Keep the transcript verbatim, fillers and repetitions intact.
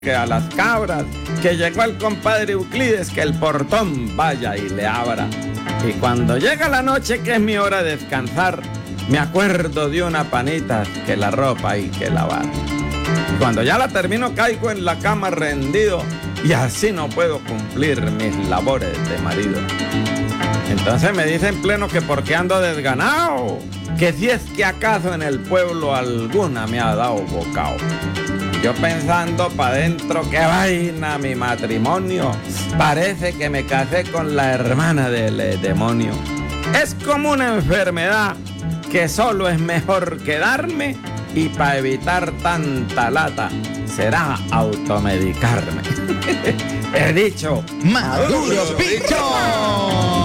que a las cabras, que llegó el compadre Euclides, que el portón vaya y le abra. Y cuando llega la noche, que es mi hora de descansar, me acuerdo de una panita que la ropa hay que lavar. Y cuando ya la termino, caigo en la cama rendido, y así no puedo cumplir mis labores de marido. Entonces me dice en pleno que porque ando desganado, que si es que acaso en el pueblo alguna me ha dado bocao. Yo pensando pa' dentro, qué vaina mi matrimonio, parece que me casé con la hermana del eh, demonio. Es como una enfermedad que solo es mejor quedarme, y para evitar tanta lata será automedicarme. He dicho, Maduro Picho.